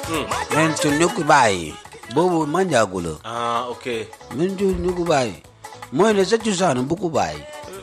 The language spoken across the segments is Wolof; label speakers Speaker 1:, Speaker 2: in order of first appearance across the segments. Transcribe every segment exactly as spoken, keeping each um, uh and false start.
Speaker 1: men to nyuku bai bobo manjagulo
Speaker 2: ah okay
Speaker 1: men to nyuku bai moy ne sa cosaan buku bai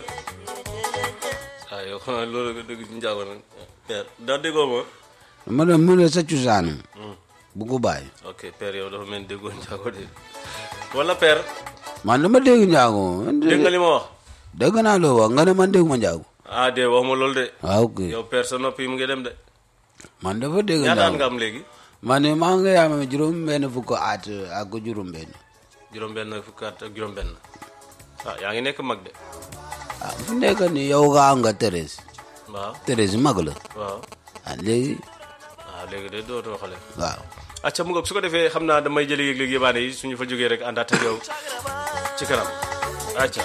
Speaker 2: ayo xana lolu deug njago na père da dego mo
Speaker 1: ma do mu ne sa cosaan buku bai
Speaker 2: okay père yow dafa men dego njago de wala père
Speaker 1: man dama deg njago
Speaker 2: deg nga li ma wax
Speaker 1: deg na lo wax nga ne man deg ma njago
Speaker 2: ah de wax ma lol de
Speaker 1: ah okay
Speaker 2: yow père sa nopi mu ngi dem de
Speaker 1: man dafa deg
Speaker 2: ñaata
Speaker 1: njago
Speaker 2: nga am legi
Speaker 1: man ma nga yam juroom ben fukko at ak juroom ben
Speaker 2: juroom ben fukko at ak juroom ben ah yaa ngi nekk mag de
Speaker 1: ah fu nekk ni yow ga nga Thérèse
Speaker 2: waaw
Speaker 1: Thérèse mag la
Speaker 2: waaw
Speaker 1: ah léegi
Speaker 2: ah léegi de doo doo xale
Speaker 1: waaw
Speaker 2: acca mu ngoog su ko defee xam naa damay jëli yëg léegi yëbaane yi suñu fa jógee rek àndaat ak yow ci kanam acca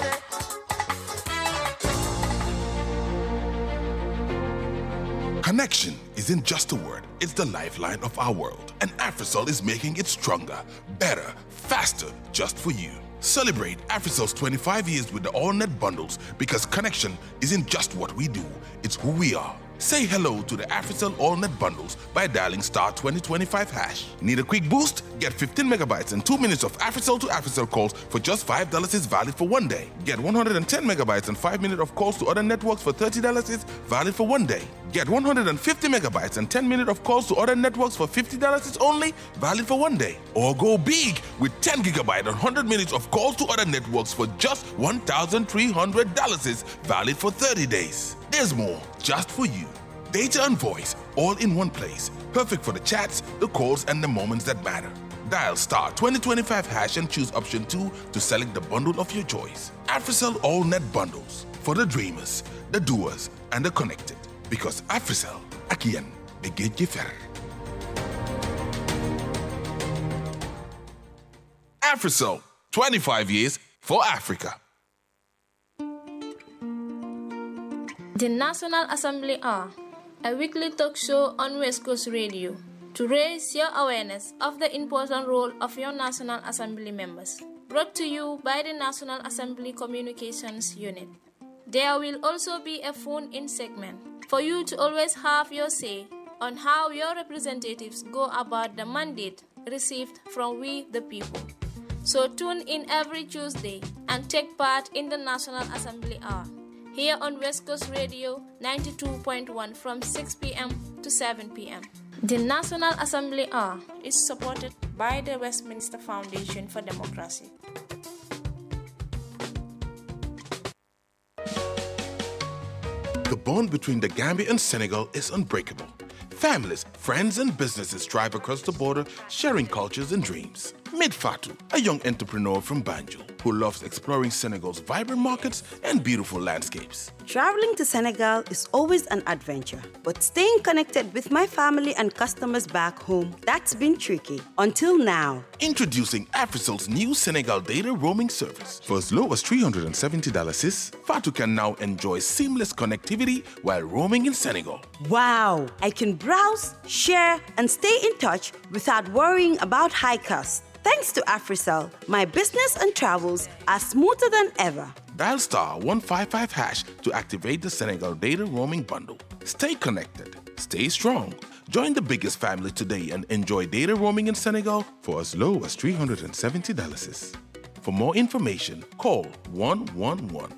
Speaker 3: Connection isn't just a word, it's the lifeline of our world. And Africell is making it stronger, better, faster, just for you. Celebrate Africell's twenty-five years with the AllNet bundles because connection isn't just what we do, it's who we are. Say hello to the Africell AllNet bundles by dialing star twenty twenty-five hash. Need a quick boost? Get fifteen megabytes and two minutes of Africell to Africell calls for just five dollars is valid for one day. Get one hundred ten megabytes and five minutes of calls to other networks for thirty dollars is valid for one day. Get one hundred fifty megabytes and ten minutes of calls to other networks for fifty dollars is only valid for one day. Or go big with ten gigabytes and one hundred minutes of calls to other networks for just one thousand three hundred dollars is valid for thirty days. There's more just for you. Data and voice all in one place. Perfect for the chats, the calls, and the moments that matter. Dial star twenty twenty-five hash and choose option two to select the bundle of your choice. Africell AllNet bundles for the dreamers, the doers, and the connected. Because Africell, akian, begin gifer. Africell, twenty-five years for Africa.
Speaker 4: The National Assembly are a weekly talk show on West Coast Radio to raise your awareness of the important role of your National Assembly members. Brought to you by the National Assembly Communications Unit. There will also be a phone-in segment for you to always have your say on how your representatives go about the mandate received from we the people. So tune in every Tuesday and take part in the National Assembly Hour here on West Coast Radio ninety-two point one from six p.m. to seven p.m. The National Assembly Hour is supported by the Westminster Foundation for Democracy.
Speaker 3: The bond between the Gambia and Senegal is unbreakable. Families, friends, and businesses drive across the border, sharing cultures and dreams. Meet Fatou, a young entrepreneur from Banjul who loves exploring Senegal's vibrant markets and beautiful landscapes.
Speaker 5: Traveling to Senegal is always an adventure, but staying connected with my family and customers back home, that's been tricky. Until now.
Speaker 3: Introducing Africell's new Senegal data roaming service. For as low as three hundred seventy dollars, Fatou can now enjoy seamless connectivity while roaming in Senegal.
Speaker 5: Wow! I can browse, share, and stay in touch without worrying about high costs. Thanks to Africell, my business and travels are smoother than ever.
Speaker 3: Dial star one five five hash to activate the Senegal data roaming bundle. Stay connected, stay strong. Join the biggest family today and enjoy data roaming in Senegal for as low as three hundred seventy dollars. For more information, call one one one.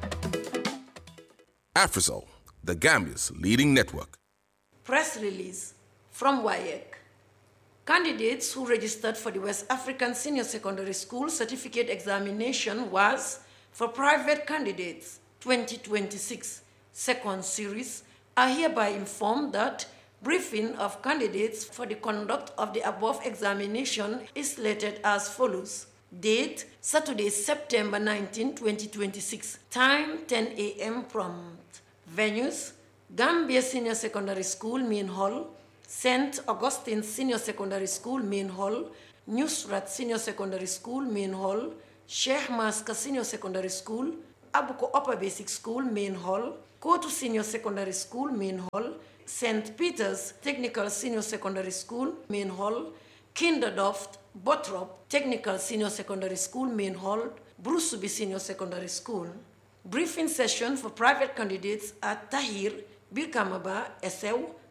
Speaker 3: Africell, the Gambia's leading network.
Speaker 6: Press release from W A E C. Candidates who registered for the West African Senior Secondary School Certificate Examination was for private candidates twenty twenty-six second series are hereby informed that briefing of candidates for the conduct of the above examination is slated as follows. Date, Saturday, September nineteenth, twenty twenty-six. Time, ten a.m. prompt. Venues, Gambia Senior Secondary School, Main Hall, Saint Augustine Senior Secondary School, Main Hall, Nusrat Senior Secondary School, Main Hall, Sheikh Maska Senior Secondary School, Abuko Upper Basic School, Main Hall, Kotu Senior Secondary School, Main Hall, Saint Peter's Technical Senior Secondary School, Main Hall, Kinderdoft, Bottrop Technical Senior Secondary School, Main Hall, Brusubi Senior Secondary School. Briefing session for private candidates at Tahir, Birkamaba, Esew,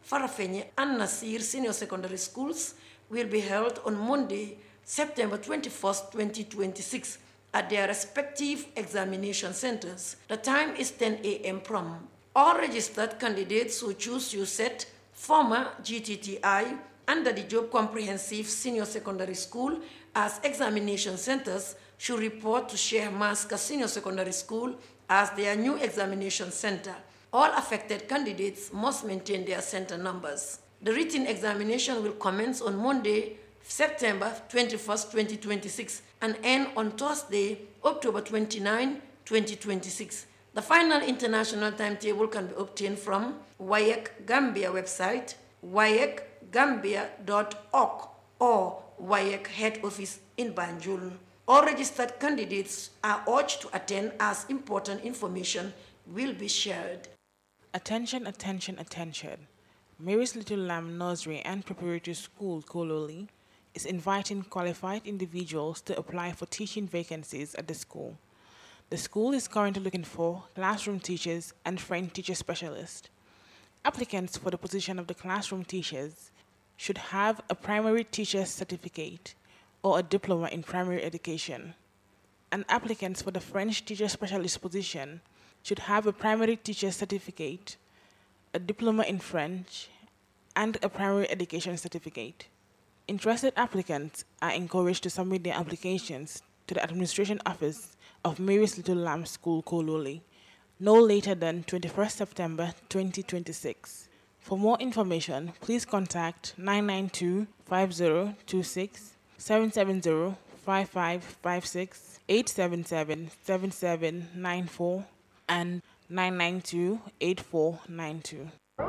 Speaker 6: Farafenni and Nasir Senior Secondary Schools will be held on Monday, September twenty-first, twenty twenty-six at their respective examination centers. The time is ten a m prompt. All registered candidates who choose U S E T, former G T T I, under the Job Comprehensive Senior Secondary School as examination centers should report to Sheikh Maska Senior Secondary School as their new examination center. All affected candidates must maintain their center numbers. The written examination will commence on Monday, September twenty-first, twenty twenty-six, and end on Thursday, October twenty-ninth, twenty twenty-six. The final international timetable can be obtained from W A Y E C Gambia website, w a y e c gambia dot org, or W A Y E C head office in Banjul. All registered candidates are urged to attend as important information will be shared.
Speaker 7: Attention, attention, attention. Mary's Little Lamb Nursery and Preparatory School, Kololi, is inviting qualified individuals to apply for teaching vacancies at the school. The school is currently looking for classroom teachers and French teacher specialists. Applicants for the position of the classroom teachers should have a primary teacher's certificate or a diploma in primary education. And applicants for the French teacher specialist position should have a primary teacher's certificate, a diploma in French, and a primary education certificate. Interested applicants are encouraged to submit their applications to the Administration Office of Mary's Little Lamb School, Kololi, no later than twenty-first September twenty twenty-six. For more information, please contact nine nine two, five zero two six, seven seven zero, five five five six, eight seven seven, seven seven nine four, and nine nine two, eight four nine two.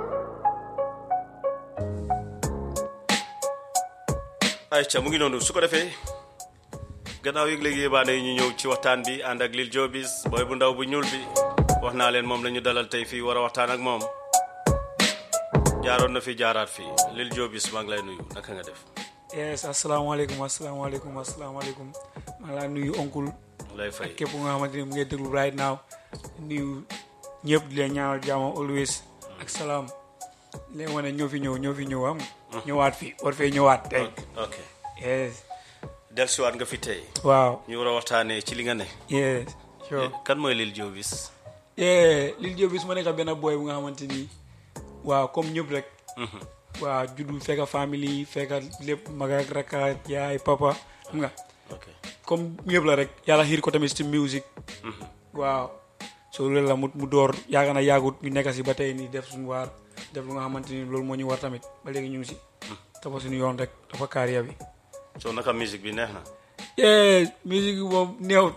Speaker 2: ayca mu ngi noonu su ko defee gannaaw yëg léegi yébaane yi ñu ñëw ci waxtaan bi ànd ak Lil Jobis booy bu ndaw bu ñuul bi wax naa leen moom la ñu dalal tey fii war a waxtaan ak moom jaaroon na fi jaaraat fii Lil Jobis maa ngi lay nuyu naka nga def.
Speaker 8: yes asalaamaaleykum asalaamaaleykum asalaamaaleykum maa ngi lay nuyu oncle
Speaker 2: lay fay
Speaker 8: képp nga xamante ni mu ngi déglu right now nuyu ñëpp di leen ñaanal jàmm always ak salaam leen wane ñoo fi ñëw ñoo fi ñëw am ñëwaat fi war fee ñëwaat tey.
Speaker 2: ok
Speaker 8: yes.
Speaker 2: dellusiwaat nga fi tey.
Speaker 8: waaw
Speaker 2: ñu war a waxtaanee ci li nga ne.
Speaker 8: yes sure.
Speaker 2: kan mooy Lil Jobis.
Speaker 8: yeah Lil Jobis ma nekk benn boy bu nga xamante ni waaw comme ñëpp rek. waaw juddu fekk famille fekk lépp mag ak rakk yaay papa xam nga.
Speaker 2: ok
Speaker 8: comme ñëpp la rek yàlla xiir ko tamit ci musique. waaw so loolu la mu mu door yàgg na yàggut ñu nekk si ba tey nii def suñu waar def lu nga xamante ni loolu moo ñu war tamit ba léegi ñu ngi si. dafa suñu yoon rek dafa carrière bi.
Speaker 2: soo naka musique bi neex na.
Speaker 8: yeah musique bi moom néew.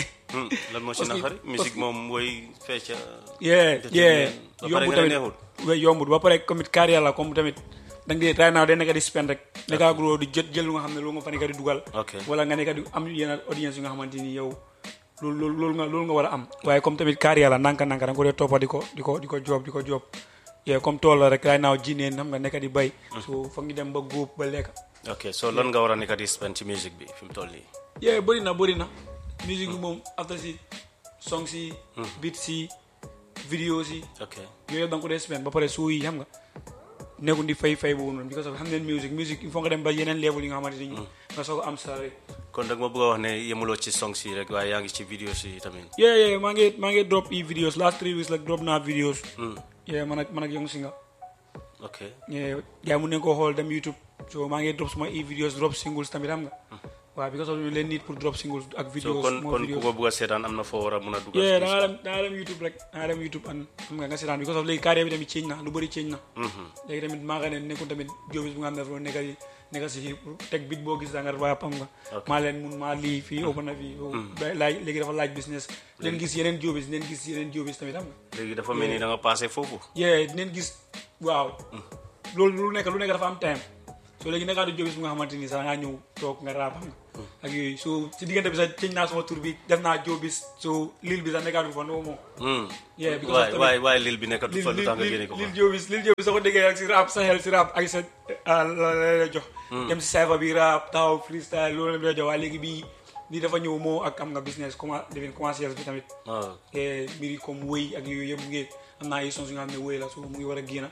Speaker 2: lan moo ci naxari musique moom mooy fecca.
Speaker 8: yeah yeah yombut tamit yombut ba pare comme carrière la comme tamit da nga di right now day nekk di spend rek. nekk ak di jël jël lu nga xam ne loolu nga fa nekk di dugal. wala nga nekk di am yenn audience yu nga xamante ni yow loolu loolu nga loolu nga war a am. waaye comme tamit carrière la nanka nanka da nga ko dee toppa di ko di ko di ko job di ko job. yeah comme tool la rek right now ji neen xam nga nekk di bay. so foog ñu dem ba góob ba lekk.
Speaker 2: ok so lan nga war a nekk di spend ci musique bi fi mu toll nii.
Speaker 8: yeah bëri na bëri na. musique bi moom after si song si. beat si vidéo si.
Speaker 2: ok
Speaker 8: yooyu da nga ko dee spend ba pare soo yi xam nga nekkul di fay fay boobu noonu because of xam ne musique musique il faut nga dem ba yeneen level yi nga xamante ni nga soog a am sa rek.
Speaker 2: kon dag ma bëgg a wax ne yemuloo ci song si rek waaye yaa ngi ci vidéo si tamit.
Speaker 8: yeah yeah maa ngi maa ngi drop i videos last three weeks like drop naa videos. yeah man ak man ak Young Singer.
Speaker 2: ok
Speaker 8: yeah yaa mun nañu koo xool dem YouTube so maa ngi drop suma i videos drop singles tamit xam nga. waaw because of leen need pour drop singles ak videos.
Speaker 2: so kon kon ku ko bëgg a seetaan am na foo war a mun a dugal.
Speaker 8: yeah da ngaa dem da ngaa dem YouTube rek da ngaa dem YouTube an xam nga nga seetaan because of léegi carrière bi tamit change na lu bëri change na. léegi tamit maa nga ne nekkul tamit Jobis bu nga xam ne dafa nekk si nekk si teg bit boo gis da nga waaye am nga. maa leen mun maa lii fii open na fii. laaj léegi dafa laaj business. leen gis yeneen Jobis leen gis yeneen Jobis tamit xam nga.
Speaker 2: léegi dafa mel ni da nga passé foofu.
Speaker 8: yeah leen gis waaw. loolu lu nekk lu nekk dafa am time. so léegi nekkaatu Jobis bu nga xamante ni sax da ngaa ñëw toog nga raap xam nga. ak yooyu so si diggante bi sax change naa sama tur bi def naa Jobis so Lil bi sax nekkaatu fa non moom. yeah because
Speaker 2: waay waay Lil bi nekkatu fa lu tax nga génne ko fa.
Speaker 8: Lil Jobis Lil Jobis soo ko déggee ak si rap sa xel si rap ak sa la la jox. dem si cypher bi rap taw freestyle loolu la jox waaye léegi bii lii dafa ñëw moo ak am nga business comment devine commercial bi tamit.
Speaker 2: waaw
Speaker 8: mbiri comme wëy ak yooyu yëpp mu ngi am naa ay sons yu nga xam ne wëy la so mu ngi war a génn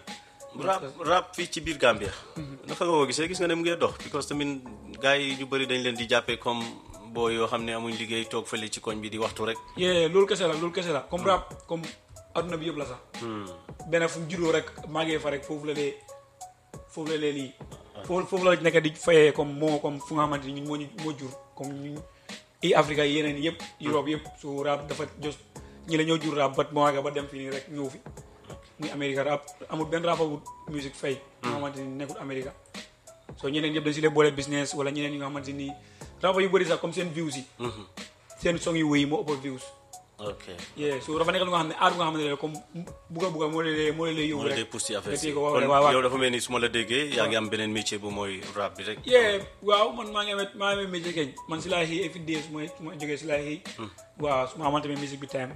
Speaker 2: rap rap fii ci biir Gambia naka nga ko gisee gis nga ne mu ngi dox because tamit gars yi ñu bëri dañ leen di jàppee comme boo yoo xam ne amuñ liggéey toog fële ci koñ bi di waxtu rek
Speaker 8: yeah loolu kese la loolu kese la comme rap comme adduna bi yëpp la sax benn fu mu juddoo rek màggee fa rek foofu la lee foofu la lee lii foofu foofu la nekk di fayee comme moo comme fu nga xamante ni ñun moo ñu moo jur comme ñun i Afrique yi yeneen yëpp Europe yëpp su rap dafa jos ñi la ñoo jur rap ba moo ba dem fii nii rek ñëw fi muy Amérique rap amul benn rap bu musique fay nga xamante ni nekkul Amérique soo ñeneen yëpp dañ si lee boole business wala ñeneen ñi nga xamante ni rap yu bëri sax comme seen views yi seen song yu wéy moo ëpp views
Speaker 2: ok
Speaker 8: yeah so dafa nekk lu nga xam ne aar bu nga xam ne comme bugga bugga moo lee moo lee yóbbu rek
Speaker 2: moo lee pousse affaire si
Speaker 8: kon
Speaker 2: kon yow dafa mel ni su ma la déggee yaa ngi am beneen métier bu mooy rap bi rek
Speaker 8: yeah waaw man maa ngi amee maa ngi amee métier keñ man si laa xëy every day su ma su ma jógee si laa xëy waaw su ma amante ne musique bi time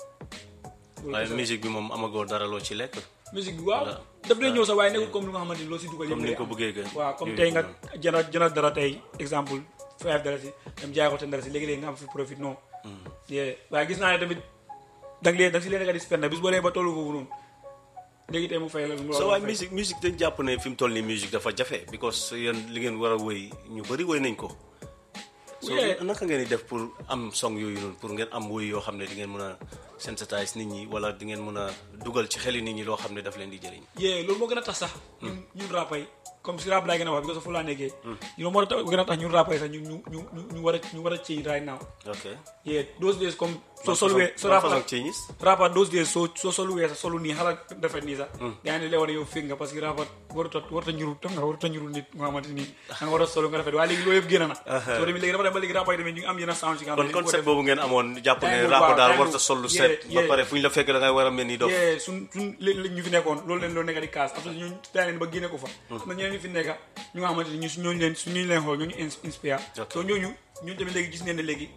Speaker 2: waaye musique bi moom amagoo dara loo ci lekk
Speaker 8: musique bi waaw daf dee ñëw sax waaye nekkul comme lu nga xamante ni loo si dugal
Speaker 2: comme ni nga ko bëggee gën
Speaker 8: waaw comme tey nga jënd jënd dara tey exemple five dara si dem jaay ko ten dara si léegi-léegi nga am fi profit non yeah waaye gis naa ne tamit danga leen da si leen nga di spend bis boo dee ba tollu foofu noonu léegi tey mu fay la
Speaker 2: so waaye musique musique dañ jàpp ne fi mu toll nii musique dafa jafe because yéen li ngeen war a wëy ñu bëri wëy nañ ko so naka ngeen di def pour am song yooyu noonu pour ngeen am wëy yoo xam ne di ngeen mën a sensitise nit ñi wala di ngeen mën a dugal ci xeli nit ñi loo xam ne daf leen di jëriñ
Speaker 8: yee loolu moo gën a tax sax ñun ñun rappay comme si rap laay gën a wax because fu laa nekkee loolu moo gën a tax ñun rappay sax ñu ñu ñu ñu war a ñu war a change right now
Speaker 2: ok
Speaker 8: yeah those days comme soo soluwee so rapa rapa those days soo soo soluwee sax solu nii xala defet nii sax yaa ne leewoon yow fekk nga parce que rapa warut a warut a ñurul tam nga warut a ñurul nit nga xamante nii da nga war a solu nga defet waaye léegi loolu yëpp génn na soo demee léegi dafa dem ba léegi rapa yi tamit ñu ngi am yenn sound ci nga
Speaker 2: kon concept boobu ngeen amoon jàpp ne rapa daal warut a solu set ba pare fu ñu la fekk da ngay war a mel ni dof
Speaker 8: suñ suñ léegi ñu fi nekkoon loolu leen loolu nekk di kaas après ñu daa leen ba génne ko fa na ñeneen ñu fi nekk ñu nga xamante ni ñu su ñooñu leen su ñooñu leen xool ñooñu inspire soo ñooñu ñun tamit léegi gis neen ne léegi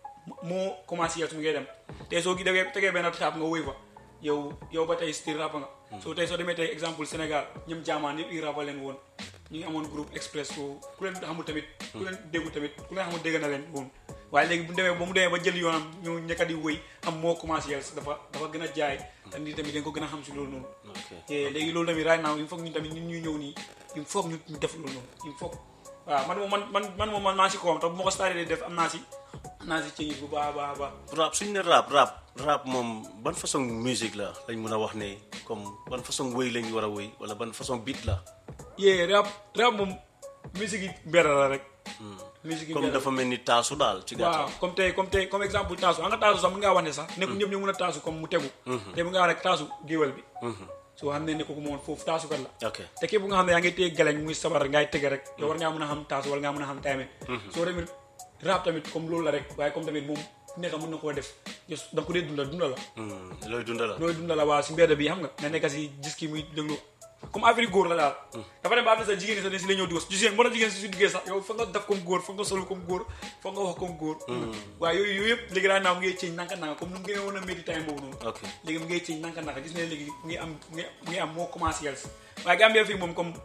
Speaker 8: moo commencé su ngay dem tey soo gi degee tegee benn trap nga wéy fa yow yow ba tey style rap nga soo tey soo demee tey exemple Sénégal ñoom jaamaan yëpp i rapa leen woon ñu ngi amoon groupe express ko ku leen xamul tamit ku leen déggu tamit ku leen xamul dégg na leen woon waaye léegi bu demee ba mu demee ba jël yoonam ñu nekkat di wéy am moo commencé dafa dafa gën a jaay te nit tamit dañ ko gën a xam si loolu noonu léegi loolu tamit right now il faut ñun tamit ñun ñuy ñëw nii il faut ñu def loolu noonu il faut waaw man moom man man man moom man maa si kawam te bu ma ko starté def am naa si am naa si ci bu baax baax baax
Speaker 2: rap suñu ne rap rap rap moom ban façon musique la lañ mën a wax ne comme ban façon wëy lañ war a wëy wala ban façon beat la
Speaker 8: yee rap rap moom musique yi mbedd la rek musique yi
Speaker 2: comme dafa mel ni taasu daal ci gàttal
Speaker 8: waaw comme tey comme tey comme exemple taasu nga taasu sax mën ngaa wax ne sax nekkul ñëpp ñoo mën a taasu comme mu tegu tey mën ngaa wax ne taasu géwél bi soo xam ne ne ko moom foofu taasukat la te képp nga xam ne yaa ngi téye galeñ muy sabar ngay tege rek yow war ngaa mën a xam taasu wala ngaa mën a xam timing soo tamit rap tamit comme loolu la rek waaye comme tamit moom nekka mën na koo def da nga ko dee dunda dunda la
Speaker 2: looy dunda la
Speaker 8: looy dunda la waa si mbedd bi xam nga nga nekka si gis ki muy déglu comme affaire góor la daal dafa dem ba am na sax jigéen ñi sax ne si la ñëw dugal jigéen moo tax jigéen si su duggee sax yow fa nga def comme góor fa nga solu comme góor fa nga wax comme góor waaye yooyu yooyu yëpp léegi daa naa mu ngay ceeñ nanka nanka comme nu mu gënee woon a métti time boobu noonu léegi mu ngay ceeñ nanka nanka gis ne léegi mu ngi am mu ngi am moo commencé yàlla si waaye Gambia fii moom comme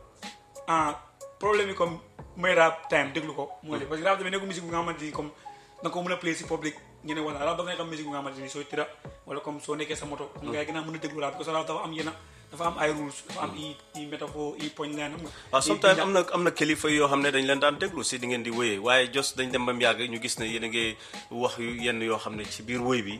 Speaker 8: ah problème yi comme mooy rap time déglu ko moo de parce que rap tamit nekku musique bu nga xamante ni comme da nga ko mën a play si public ñene wala rap dafa nekk am musique bu nga xamante ni sooy tira wala comme soo nekkee sa moto comme nga gën a mën a déglu rap parce que rap dafa am yenn dafa am ay rules dafa am i i métaphore i poñ leen xam nga
Speaker 2: waaw sometimes am na am na kilifa yoo xam ne dañ leen daan déglu si di ngeen di wéyee waaye jos dañ dem ba mu yàgg ñu gis ne yéen a ngi wax yu yenn yoo xam ne ci biir wéy bi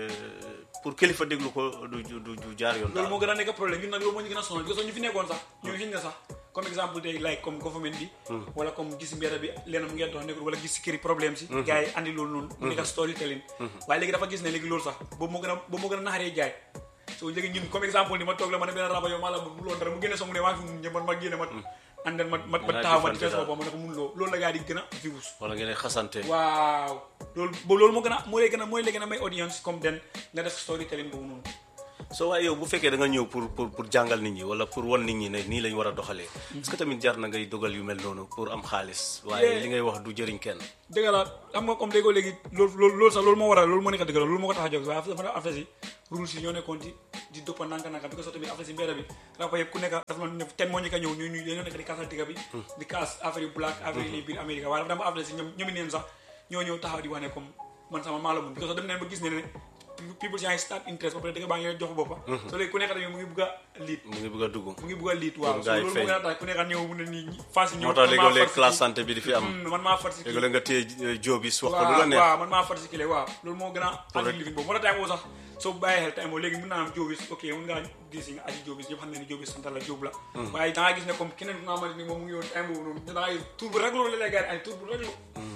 Speaker 2: pour kilifa déglu ko du du du jaar yoon
Speaker 8: loolu moo gën a nekk problème ñun nag loolu moo ñu gën a sonal parce que ñu fi nekkoon sax ñu fi nga sax comme exemple tey like comme government bi wala comme gis mbedd bi leenam ngeen dox nekkul wala gis si këri problème si gars yi andi loolu noonu mu nekk storytelling waaye léegi dafa gis ne léegi loolu sax boobu moo gën a boobu moo gën a naxaree jaay so léegi ñun comme exemple ni ma toog la ma ne benn raba yow maa la bu loolu dara mu génne song ne maa fi ñë man ma génne ma àndal ma ma ma taxaw ma defee boppam ma ne ko mun loo loolu la gars yi gën a virus
Speaker 2: wala ngeen xasante
Speaker 8: waaw loolu loolu moo gën a moo lay gën a mooy lay gën a may audience comme den nga def storytelling boobu noonu
Speaker 2: so waaye yow bu fekkee da nga ñëw pour pour pour jàngal nit ñi wala pour wan nit ñi ne nii lañ war a doxalee est-ce que tamit jar na ngay dogal yu mel noonu pour am xaalis waaye li ngay wax du jëriñ kenn
Speaker 8: dëgg la xam nga comme léegoo léegi loolu loolu loolu sax loolu moo waral loolu moo nekk dëgg la loolu moo ko tax a jóg waaye dafa affaire si rules yi ñoo nekkoon ci di doppa nanka nanka bi ko so tamit affaire si mbedd bi rapa yëpp ku nekk dafa ne ten moo ñu ko ñëw ñu ñu dañoo nekk di kaasal digga bi di kaas affaire yu black affaire yi nii biir Amérique waaye dafa dama affaire si ñoom ñoomi neen sax ñoo ñëw taxaw di wax ne comme man sama maa la mun bi ko so dem neen ba gis ne ne people yaa ngi start interest ba pare dëgg baa ngi jox boppa so léegi ku nekk tamit mu ngi bëgg a lead
Speaker 2: mu ngi bëgg a dugg
Speaker 8: mu ngi bëgg a lead waaw so loolu mu ngi a tax ku nekk ñëw mu ne nii fas ñëw
Speaker 2: moo tax léegi classe santé bi di fi am
Speaker 8: man maa far si
Speaker 2: léegi nga téye jobis wax ko lu la neex
Speaker 8: waaw man maa far si kile waaw loolu moo gën a andi living boobu moo tax time boobu sax soo bàyyi xel time boobu léegi mën naa am jobis ok mën ngaa gis nga aji jobis ñëpp xam ne ni jobis sant la job la waaye da nga gis ne comme keneen ku nga xamante ni moom mu ngi yoon time boobu noonu da nga tur bu rek loolu la gars ay tur bu rek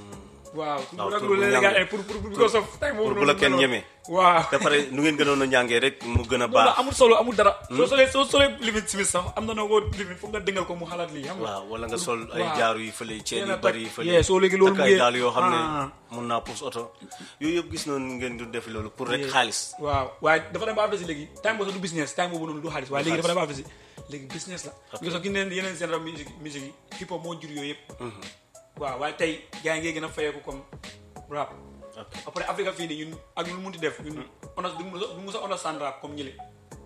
Speaker 8: waaw tur bu rek loolu la gars ay pour pour because of time boobu
Speaker 2: bu la kenn ñeme
Speaker 8: waaw
Speaker 2: da pare nu ngeen gënoon a ñàngee rek mu gën a baax
Speaker 8: amul solo amul dara soo solee soo solee limit simis sax am na noo ko limit foog nga dëngal ko mu xalaat lii xam nga
Speaker 2: waaw wala nga sol ay jaaru yi fële ceen yu bari yi fële
Speaker 8: soo léegi loolu
Speaker 2: ay daal yoo xam ne mun naa pousse oto yooyu yëpp gis noonu ngeen du def loolu pour rek xaalis
Speaker 8: waaw waaye dafa dem ba affaire si léegi time boobu sax du business time boobu noonu du xaalis waaye léegi dafa dem ba affaire si léegi business la nga sax gis neen yeneen genre musique musique yi hip hop moo jur yooyu yëpp waaw waaye tey gars yi ngay gën a fayeeku comme rap après Afrique fii nii ñun ak lu munti def ñun on a du musa understand rap comme ñële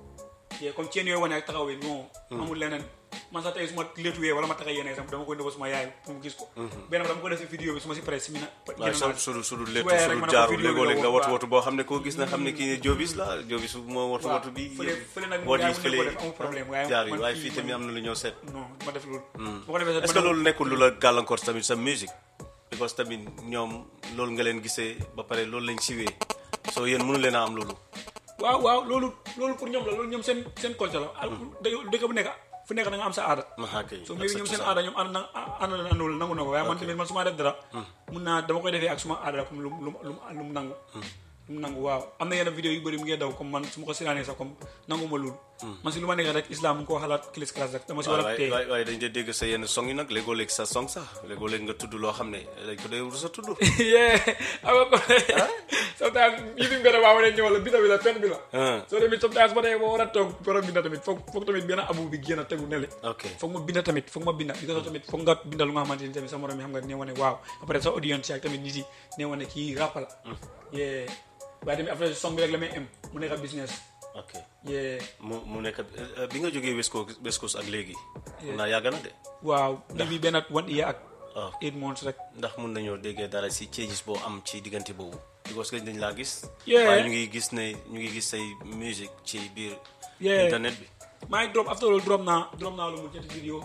Speaker 8: yee comme ceen yooyu wane ak taxawee non amul leneen man sax tey su ma léetuwee wala ma taxa yéene sax dama koy nëbb suma yaay pour mu gis ko benn dama ko def si vidéo bi su ma si pare si mi na
Speaker 2: sudu sudu léetu sudu jaaru léegoo léeg nga watu watu boo xam ne koo gis na xam ne kii ne jobis la jobis moo watu watu bi
Speaker 8: fële nag
Speaker 2: wat yi fële
Speaker 8: amul problème waaye
Speaker 2: jaar yi waaye fii tamit am na lu ñëw seet
Speaker 8: non ma def loolu ma ko defee
Speaker 2: est-ce que loolu nekkul lu la gàllankoor tamit sa musique because tamit ñoom loolu nga leen gisee ba pare loolu lañ siwee soo yéen mënu leen a am loolu
Speaker 8: waaw waaw loolu loolu pour ñoom la loolu ñoom seen seen culture la dëkk bu nekk fu nekk da nga am sa aada so mais ñoom seen aada ñoom ànd na ànd na nangu nangu na ko waaye man tamit man su ma def dara mun naa dama koy defee ak suma aada comme lu lu lu mu nangu lu mu nangu waaw am na yenn vidéo yu bëri mu ngi daw comme man su ma ko siraanee sax comme nangu ma loolu man si lu ma nekk rek islam mu ngi koo xalaat kilis classe rek dama si war a tey
Speaker 2: waaye waaye dañ dee dégg sa yenn song yi nag léegoo léegi sa song sax léegoo léegi nga tudd loo xam ne dañ ko dee rus a tudd
Speaker 8: yee ama ko sometimes yi fi mbedd baa wane ñëw la bita bi la pen bi la soo demit sometimes ba tey boo war a toog borom binda tamit foog foog tamit benn abu bi génn a tegu nele foog ma binda tamit foog ma binda bi ko tamit foog nga binda lu nga xamante ni tamit sa morom yi xam nga ne wane waaw après sa audience ak tamit nit yi ne wane kii rap la yee waaye tamit après song bi rek la may am mu nekk business
Speaker 2: ok
Speaker 8: yee
Speaker 2: mu mu nekk bi nga jógee West Coast West Coast ak léegi mun naa yàgg na de
Speaker 8: waaw ndax bi benn one year ak eight months rek
Speaker 2: ndax mun nañoo déggee dara si changes boo am ci diggante boobu because que dañ laa gis
Speaker 8: waaye
Speaker 2: ñu ngi gis ne ñu ngi gis say musique ci biir
Speaker 8: yeah
Speaker 2: internet bi
Speaker 8: maa ngi drop after all drop naa drop naa lu mu ñetti vidéo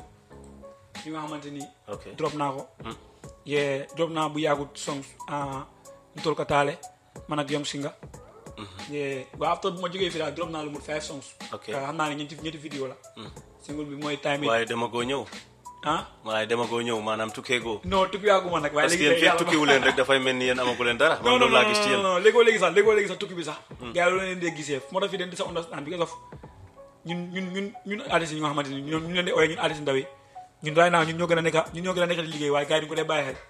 Speaker 8: yu nga xamante ni drop naa ko yeah drop naa bu yàggut songs ñu tol ko taale man ak Young Singa yeah waaw after bu ma jógee fii daal drop naa lu mu five songs xam naa ne ñetti ñetti vidéo la single bi mooy time
Speaker 2: waaye dama goo ñëw
Speaker 8: ah
Speaker 2: waaye dama goo ñëw maanaam tukkee goo
Speaker 8: non tukki yaaguma nag waaye léegi
Speaker 2: parce que yéen fii tukkiwu leen rek dafay mel ni yéen amagu leen dara man loolu laa gis ci yéen
Speaker 8: non léegoo léegi sax léegoo léegi sax tukki bi sax gars yi loolu leen dee gisee moo tax fii den di sa understand because of ñun ñun ñun ñun artistes yi nga xamante ni ñun ñu leen di ooyee ñun artistes ndaw yi ñun right now ñun ñoo gën a nekk ñun ñoo gën a nekk di liggéey waaye gars yi duñ ko dee bàyyi xel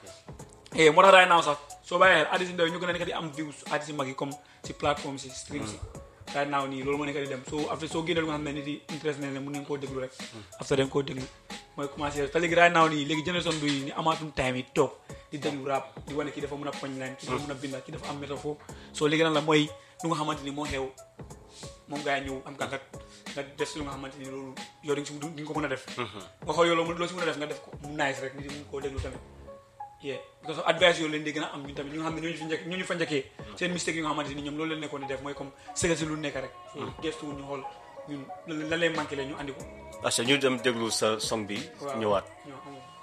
Speaker 8: eh moo tax right now sax soo bàyyi xel artistes ndaw yi ñoo gën a nekk di am views artistes yi mag yi comme si plateforme si stream si right now nii loolu moo nekk di dem soo après soo génnee lu nga xam ne nit yi interest ne leen mën nañ koo déglu rek après dañ koo déglu mooy commencé te léegi right now nii léegi génération bi ni amaatum time yi toog di déglu rap di wane kii dafa mën a punchline kii dafa mën a binda kii dafa am métaphore soo léegi nag la mooy lu nga xamante ni moo xew moom gaa yi ñëw am ka nga nga def si lu nga xamante ni loolu yow di nga si di nga ko mën a def nga xool yow loolu si mën a def nga def ko mu nice rek nit yi mën koo déglu tamit yeah because of advice yooyu leen di gën a am ñun tamit ñu nga xam ne ñooñu fi njëkk ñooñu fa njëkkee seen mistake yi nga xamante ni ñoom loolu leen nekkoon di def mooy comme sëga si lu nekk rek so gestu ñu xool ñun la leen manqué leen ñu andi ko
Speaker 2: parce que ñu dem déglu sa song bi ñëwaat